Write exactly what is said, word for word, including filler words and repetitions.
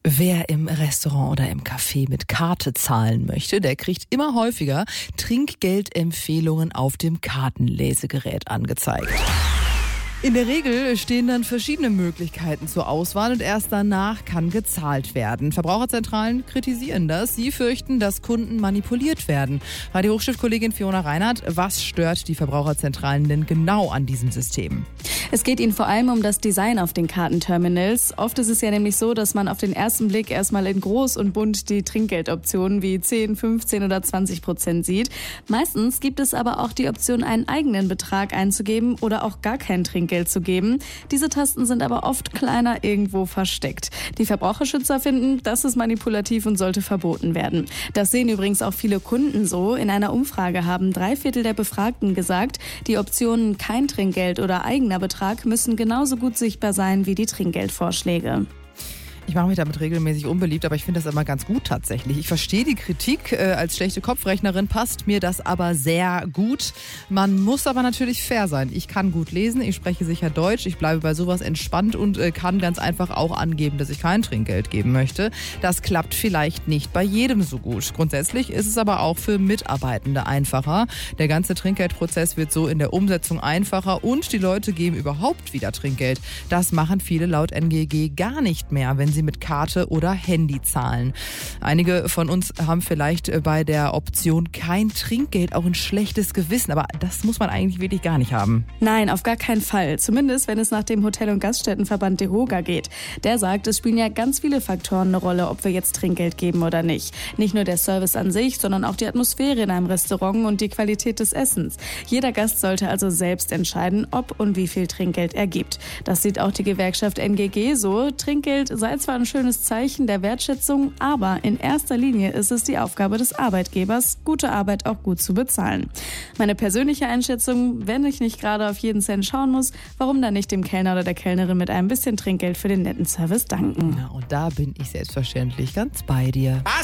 Wer im Restaurant oder im Café mit Karte zahlen möchte, der kriegt immer häufiger Trinkgeldempfehlungen auf dem Kartenlesegerät angezeigt. In der Regel stehen dann verschiedene Möglichkeiten zur Auswahl und erst danach kann gezahlt werden. Verbraucherzentralen kritisieren das. Sie fürchten, dass Kunden manipuliert werden. Radio Hochstift-Kollegin Fiona Reinhardt, was stört die Verbraucherzentralen denn genau an diesem System? Es geht ihnen vor allem um das Design auf den Kartenterminals. Oft ist es ja nämlich so, dass man auf den ersten Blick erstmal in groß und bunt die Trinkgeldoptionen wie zehn, fünfzehn oder zwanzig Prozent sieht. Meistens gibt es aber auch die Option, einen eigenen Betrag einzugeben oder auch gar kein Trinkgeld zu geben. Diese Tasten sind aber oft kleiner irgendwo versteckt. Die Verbraucherschützer finden, das ist manipulativ und sollte verboten werden. Das sehen übrigens auch viele Kunden so. In einer Umfrage haben drei Viertel der Befragten gesagt, die Optionen kein Trinkgeld oder eigener Betrag müssen genauso gut sichtbar sein wie die Trinkgeldvorschläge. Ich mache mich damit regelmäßig unbeliebt, aber ich finde das immer ganz gut tatsächlich. Ich verstehe die Kritik. Äh, als schlechte Kopfrechnerin passt mir das aber sehr gut. Man muss aber natürlich fair sein. Ich kann gut lesen, ich spreche sicher Deutsch, ich bleibe bei sowas entspannt und äh, kann ganz einfach auch angeben, dass ich kein Trinkgeld geben möchte. Das klappt vielleicht nicht bei jedem so gut. Grundsätzlich ist es aber auch für Mitarbeitende einfacher. Der ganze Trinkgeldprozess wird so in der Umsetzung einfacher und die Leute geben überhaupt wieder Trinkgeld. Das machen viele laut N G G gar nicht mehr, wenn sie mit Karte oder Handy zahlen. Einige von uns haben vielleicht bei der Option kein Trinkgeld auch ein schlechtes Gewissen, aber das muss man eigentlich wirklich gar nicht haben. Nein, auf gar keinen Fall. Zumindest, wenn es nach dem Hotel- und Gaststättenverband DEHOGA geht. Der sagt, es spielen ja ganz viele Faktoren eine Rolle, ob wir jetzt Trinkgeld geben oder nicht. Nicht nur der Service an sich, sondern auch die Atmosphäre in einem Restaurant und die Qualität des Essens. Jeder Gast sollte also selbst entscheiden, ob und wie viel Trinkgeld er gibt. Das sieht auch die Gewerkschaft N G G so. Trinkgeld sei zwar ein schönes Zeichen der Wertschätzung, aber in erster Linie ist es die Aufgabe des Arbeitgebers, gute Arbeit auch gut zu bezahlen. Meine persönliche Einschätzung, wenn ich nicht gerade auf jeden Cent schauen muss, warum dann nicht dem Kellner oder der Kellnerin mit einem bisschen Trinkgeld für den netten Service danken? Ja, und da bin ich selbstverständlich ganz bei dir. Was?